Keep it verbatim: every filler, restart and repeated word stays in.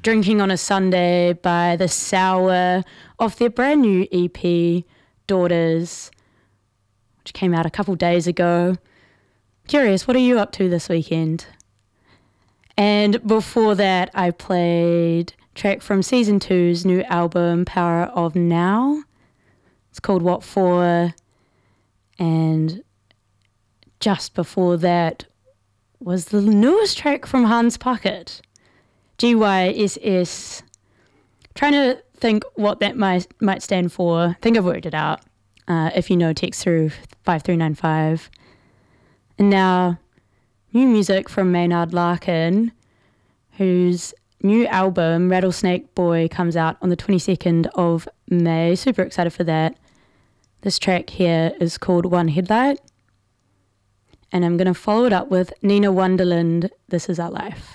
Drinking on a Sunday by The Sour off their brand new E P, Daughters, which came out a couple days ago. Curious, what are you up to this weekend? And before that, I played a track from Season two's new album, Power of Now. It's called What For? And just before that was the newest track from Hans Puckett, G Y S S. Trying to think what that might might stand for. I think I've worked it out. Uh, if you know, text through five three nine five. And now, new music from Maynard Larkin, whose new album, Rattlesnake Boy, comes out on the twenty-second of May. Super excited for that. This track here is called One Headlight. And I'm going to follow it up with Nina Wonderland, This Is Our Life.